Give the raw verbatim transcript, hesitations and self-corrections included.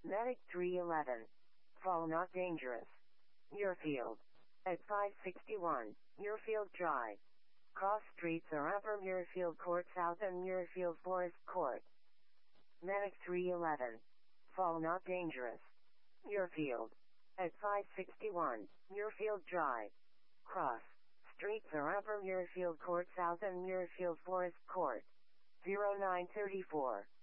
Medic three eleven. Fall not dangerous. Muirfield. At five sixty-one, Muirfield Drive. Cross streets are Upper Muirfield Court South and Muirfield Forest Court. Medic three eleven. Fall not dangerous. Muirfield. At five sixty-one, Muirfield Drive. Cross streets are Upper Muirfield Court South and Muirfield Forest Court. zero nine three four.